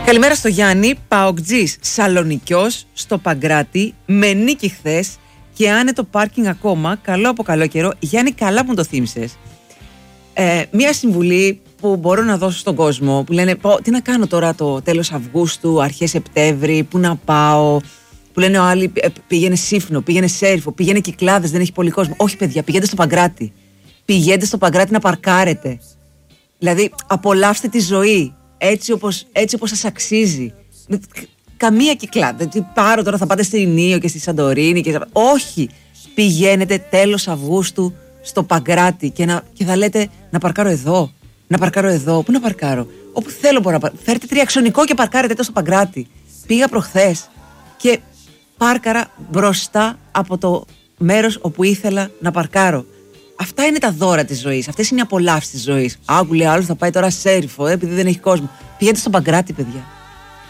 Καλημέρα στο Γιάννη, Παοκτζής Σαλονικιός στο Παγκράτη, με νίκη χθες και άνετο πάρκινγκ ακόμα, καλό από καλό καιρό. Γιάννη, καλά που μου το θύμισες. Μία συμβουλή που μπορώ να δώσω στον κόσμο, που λένε τι να κάνω τώρα το τέλος Αυγούστου, αρχές Σεπτέμβρη, πού να πάω, που λένε ο άλλοι πήγαινε Σύφνο, πήγαινε Σέρφο, πήγαινε Κυκλάδες, δεν έχει πολύ κόσμο. Όχι παιδιά, πηγαίνετε στο Παγκράτη. Πηγαίνετε στο Παγκράτη να παρκάρετε. Δηλαδή απολαύστε τη ζωή έτσι όπως σας αξίζει. Καμία Κυκλάδα. Δεν πάρω τώρα, θα πάτε στη Ινίο και στη Σαντορίνη όχι, πηγαίνετε τέλος Αυγούστου στο Παγκράτη και θα λέτε να παρκάρω εδώ, να παρκάρω εδώ. Πού να παρκάρω? Όπου θέλω μπορώ να παρκάρω. Φέρτε τριαξονικό και παρκάρετε εδώ στο Παγκράτη. Πήγα προχθές και πάρκαρα μπροστά από το μέρος όπου ήθελα να παρκάρω. Αυτά είναι τα δώρα της ζωής. Αυτές είναι οι απολαύσεις της ζωής. Άκου λέει άλλος θα πάει τώρα Σέρφο επειδή δεν έχει κόσμο. Πηγαίνετε στο Παγκράτη, παιδιά.